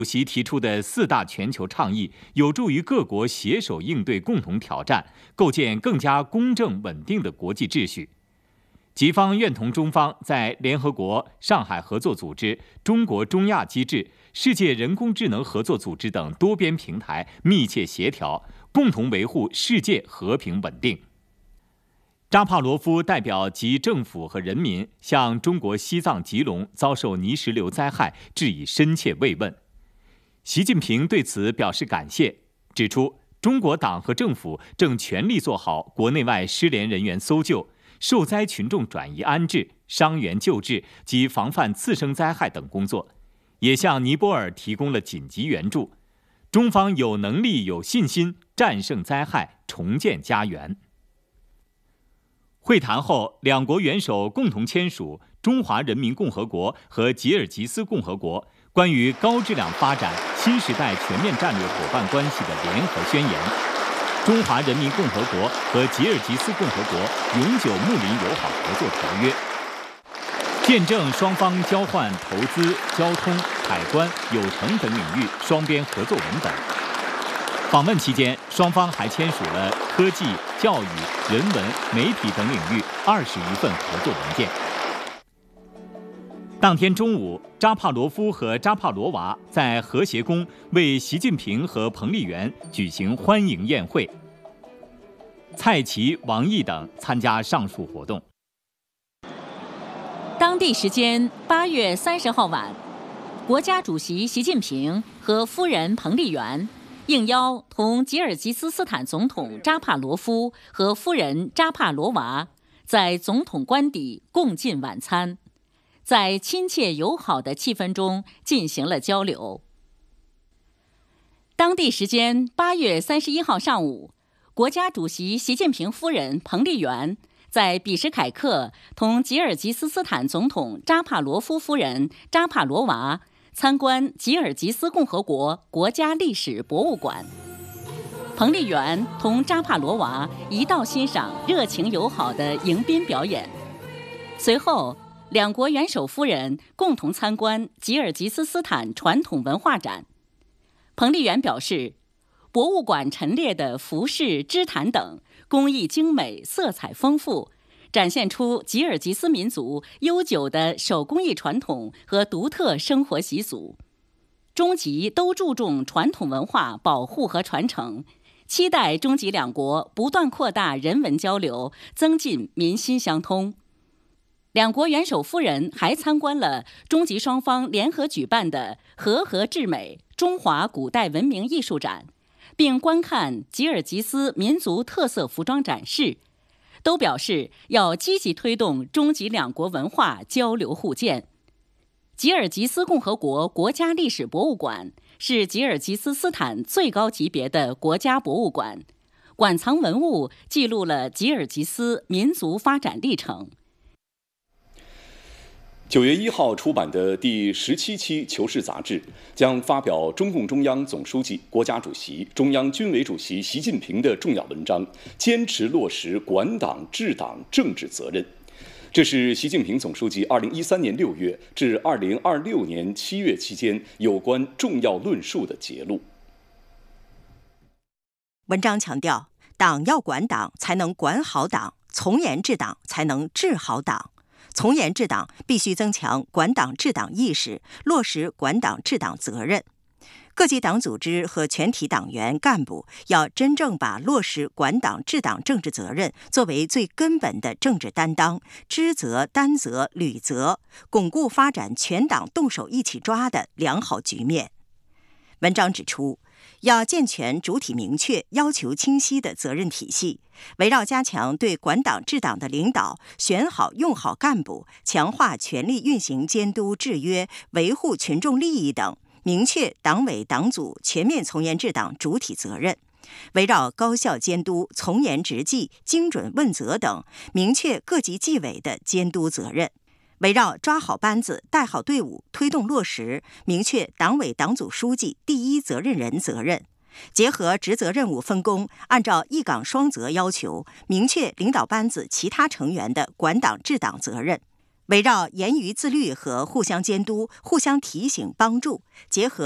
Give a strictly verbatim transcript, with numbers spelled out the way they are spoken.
主席提出的四大全球倡议，有助于各国携手应对共同挑战，构建更加公正稳定的国际秩序。吉方愿同中方在联合国、上海合作组织、中国中亚机制、世界人工智能合作组织等多边平台密切协调，共同维护世界和平稳定。扎帕罗夫代表及政府和人民向中国西藏吉隆遭受泥石流灾害致以深切慰问。习近平对此表示感谢，指出中国党和政府正全力做好国内外失联人员搜救、受灾群众转移安置、伤员救治及防范次生灾害等工作，也向尼泊尔提供了紧急援助。中方有能力、有信心战胜灾害，重建家园。会谈后，两国元首共同签署中华人民共和国和吉尔吉斯共和国关于高质量发展新时代全面战略伙伴关系的联合宣言，中华人民共和国和吉尔吉斯共和国永久睦邻友好合作条约，见证双方交换投资、交通、海关、有成等领域双边合作文本。访问期间，双方还签署了科技、教育、人文、媒体等领域二十余份合作文件。当天中午，扎帕罗夫和扎帕罗娃在和谐宫为习近平和彭丽媛举行欢迎宴会。蔡奇、王毅等参加上述活动。 当地时间八月三十号晚，国家主席习近平和夫人彭丽媛应邀同吉尔吉斯斯坦总统扎帕罗夫和夫人扎帕罗娃在总统官邸共进晚餐，在亲切友好的气氛中进行了交流。当地时间八月三十一号上午，国家主席习近平夫人彭丽媛在比什凯克同吉尔吉斯斯坦总统扎帕罗夫夫人扎帕罗娃参观吉尔吉斯共和国国家历史博物馆。彭丽媛同扎帕罗娃一道欣赏热情友好的迎宾表演。随后，两国元首夫人共同参观吉尔吉斯斯坦传统文化展。彭丽媛表示，博物馆陈列的服饰、织毯等工艺精美、色彩丰富，展现出吉尔吉斯民族悠久的手工艺传统和独特生活习俗。中吉都注重传统文化保护和传承，期待中吉两国不断扩大人文交流，增进民心相通。两国元首夫人还参观了中吉双方联合举办的和合至美中华古代文明艺术展，并观看吉尔吉斯民族特色服装展示，都表示要积极推动中吉两国文化交流互鉴。吉尔吉斯共和国国家历史博物馆是吉尔吉斯斯坦最高级别的国家博物馆，馆藏文物记录了吉尔吉斯民族发展历程。 九月一号出版的第十七期《求是》杂志将发表中共中央总书记、国家主席、中央军委主席习近平的重要文章，坚持落实管党治党政治责任。这是习近平总书记二零一三年六月至二零二六年七月期间有关重要论述的节录。 文章强调，党要管党，才能管好党；从严治党，才能治好党。从严治党必须增强管党治党意识，落实管党治党责任。各级党组织和全体党员干部要真正把落实管党治党政治责任作为最根本的政治担当，知责、担责、履责，巩固发展全党动手一起抓的良好局面。文章指出，要健全主体明确、要求清晰的责任体系，围绕加强对管党治党的领导，选好用好干部，强化权力运行监督制约，维护群众利益等，明确党委党组全面从严治党主体责任。围绕高效监督、从严执纪、精准问责等，明确各级纪委的监督责任。围绕抓好班子、带好队伍，推动落实，明确党委党组书记第一责任人责任。结合职责任务分工，按照一岗双责要求，明确领导班子其他成员的管党治党责任。围绕严于自律和互相监督、互相提醒帮助，结合